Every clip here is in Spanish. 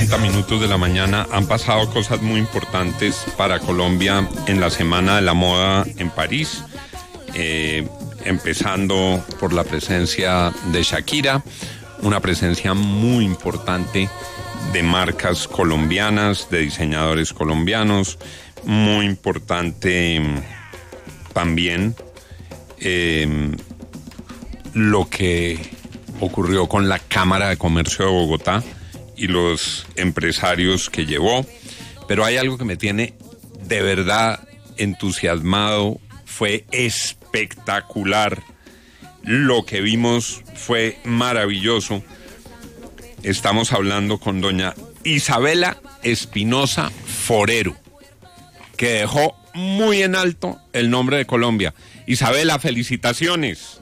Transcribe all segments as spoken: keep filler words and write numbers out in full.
cuarenta minutos de la mañana. Han pasado cosas muy importantes para Colombia en la Semana de la Moda en París, eh, empezando por la presencia de Shakira, una presencia muy importante de marcas colombianas, de diseñadores colombianos, muy importante también eh, lo que ocurrió con la Cámara de Comercio de Bogotá y los empresarios que llevó, pero hay algo que me tiene de verdad entusiasmado. Fue espectacular, lo que vimos fue maravilloso. Estamos hablando con doña Isabela Espinosa Forero, que dejó muy en alto el nombre de Colombia. Isabela, felicitaciones.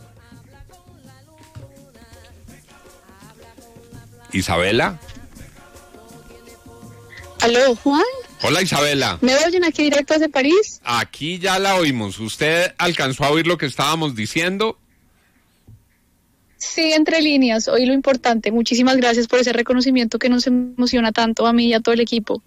Isabela. ¿Aló, Juan? Hola, Isabela. ¿Me oyen aquí directo desde París? Aquí ya la oímos. ¿Usted alcanzó a oír lo que estábamos diciendo? Sí, entre líneas, oí lo importante. Muchísimas gracias por ese reconocimiento que nos emociona tanto a mí y a todo el equipo.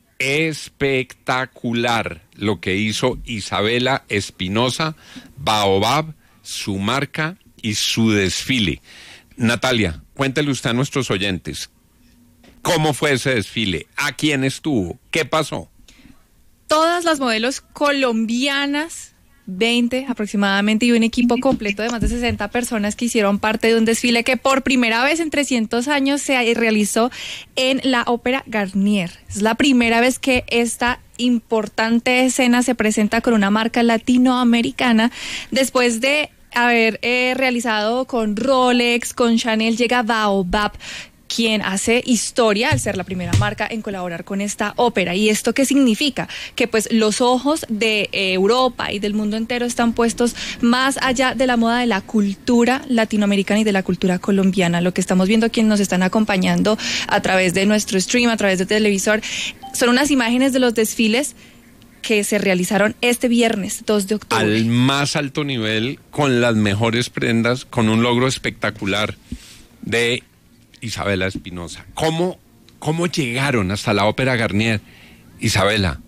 Espectacular lo que hizo Isabela Espinosa, Baobab, su marca y su desfile. Natalia, cuéntele usted a nuestros oyentes, ¿cómo fue ese desfile? ¿A quién estuvo? ¿Qué pasó? Todas las modelos colombianas, veinte aproximadamente, y un equipo completo de más de sesenta personas que hicieron parte de un desfile que por primera vez en trescientos años se realizó en la Ópera Garnier. Es la primera vez que esta importante escena se presenta con una marca latinoamericana después de haber eh, realizado con Rolex, con Chanel. Llega Baobab, quien hace historia al ser la primera marca en colaborar con esta ópera. ¿Y esto qué significa? Que pues los ojos de eh, Europa y del mundo entero están puestos más allá de la moda de la cultura latinoamericana y de la cultura colombiana. Lo que estamos viendo, quienes nos están acompañando a través de nuestro stream, a través de televisor, son unas imágenes de los desfiles que se realizaron este viernes dos de octubre. Al más alto nivel, con las mejores prendas, con un logro espectacular de Isabela Espinosa. ¿Cómo, cómo llegaron hasta la Ópera Garnier, Isabela?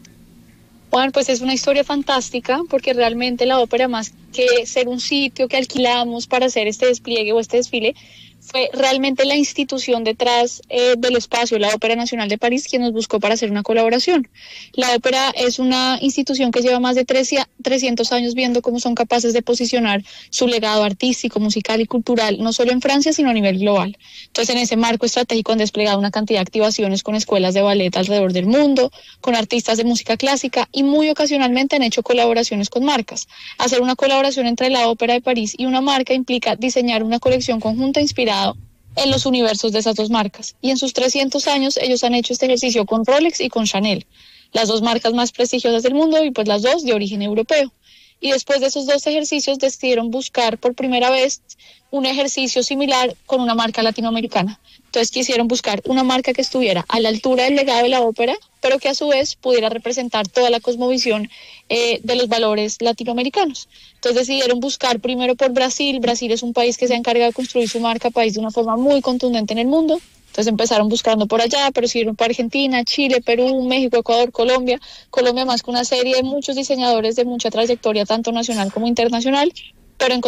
Juan, pues es una historia fantástica, porque realmente la ópera, más que ser un sitio que alquilamos para hacer este despliegue o este desfile, fue realmente la institución detrás eh, del espacio, la Ópera Nacional de París, quien nos buscó para hacer una colaboración. La ópera es una institución que lleva más de trescientos años viendo cómo son capaces de posicionar su legado artístico, musical y cultural, no solo en Francia, sino a nivel global. Entonces, en ese marco estratégico han desplegado una cantidad de activaciones con escuelas de ballet alrededor del mundo, con artistas de música clásica, y muy ocasionalmente han hecho colaboraciones con marcas. Hacer una colaboración entre la Ópera de París y una marca implica diseñar una colección conjunta inspirada en los universos de esas dos marcas. Y en sus trescientos años ellos han hecho este ejercicio con Rolex y con Chanel, las dos marcas más prestigiosas del mundo y pues las dos de origen europeo. Y después de esos dos ejercicios decidieron buscar por primera vez un ejercicio similar con una marca latinoamericana. Entonces quisieron buscar una marca que estuviera a la altura del legado de la ópera, pero que a su vez pudiera representar toda la cosmovisión eh, de los valores latinoamericanos. Entonces decidieron buscar primero por Brasil. Brasil es un país que se ha encargado de construir su marca país de una forma muy contundente en el mundo. Entonces empezaron buscando por allá, pero siguieron por Argentina, Chile, Perú, México, Ecuador, Colombia. Colombia más que una serie de muchos diseñadores de mucha trayectoria, tanto nacional como internacional, pero en